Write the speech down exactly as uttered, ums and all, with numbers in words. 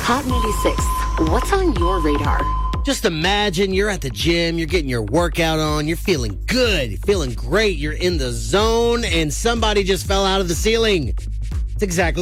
Hot ninety-six, what's on your radar? Just imagine you're at the gym, you're getting your workout on, you're feeling good, you're feeling great, you're in the zone, and somebody just fell out of the ceiling. It's exactly